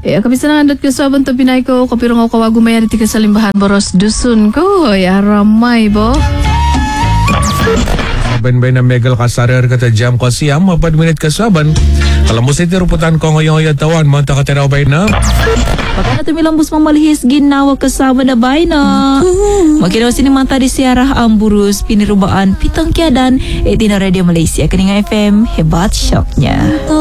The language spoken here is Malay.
Kami senang andot ke saban to pinay ko kapirong ako kawagumayan iti kasalimbahan boros dusun ko. Ramay bo. Ben na megal kasarir kata jam ko siyam 4 minit kasaban. Kalau mo iti ruputan ko ngayon tawan mo ta kateraw bay na. Baka na tumilambos mamalihis ginawa kasama na bay na. Magkinawa sinimanta di Sierra Amburus pinirubaan pitang kiadan iti na Radio Malaysia kaninga FM hebat shocknya.